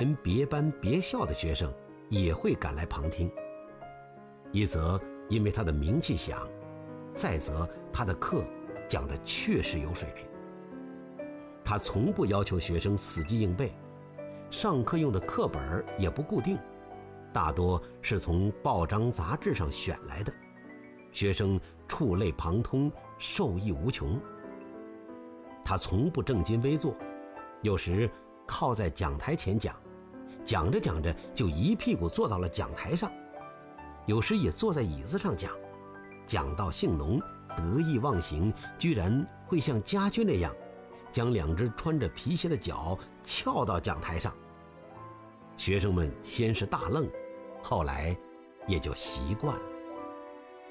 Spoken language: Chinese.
连别班别校的学生也会赶来旁听。一则因为他的名气响，再则他的课讲的确实有水平。他从不要求学生死记硬背，上课用的课本也不固定，大多是从报章杂志上选来的，学生触类旁通，受益无穷。他从不正襟危坐，有时靠在讲台前讲，讲着讲着就一屁股坐到了讲台上，有时也坐在椅子上讲，讲到兴浓，得意忘形，居然会像家驹那样将两只穿着皮鞋的脚翘到讲台上。学生们先是大愣，后来也就习惯了。